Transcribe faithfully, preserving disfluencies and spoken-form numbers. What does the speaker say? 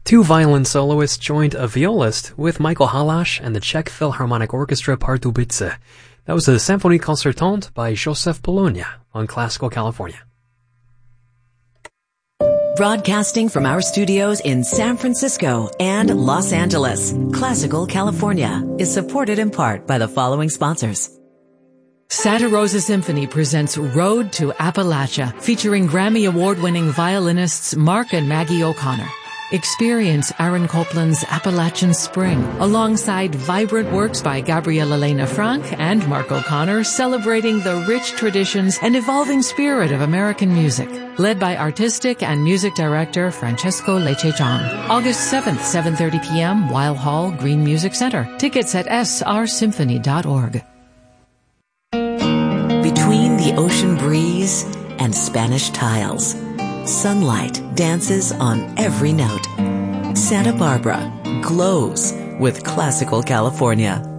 Two violin soloists joined a violist with Michael Halász and the Czech Philharmonic Orchestra Pardubice. That was a Symphonie Concertante by Joseph Polonia on Classical California. Broadcasting from our studios in San Francisco and Los Angeles, Classical California is supported in part by the following sponsors. Santa Rosa Symphony presents Road to Appalachia, featuring Grammy Award-winning violinists Mark and Maggie O'Connor. Experience Aaron Copland's Appalachian Spring, alongside vibrant works by Gabrielle Elena Frank and Mark O'Connor, celebrating the rich traditions and evolving spirit of American music. Led by artistic and music director Francesco Lecce-John. August seventh, seven thirty p.m., Weil Hall, Green Music Center. Tickets at s r symphony dot org. Between the ocean breeze and Spanish tiles, sunlight dances on every note. Santa Barbara glows with Classical California.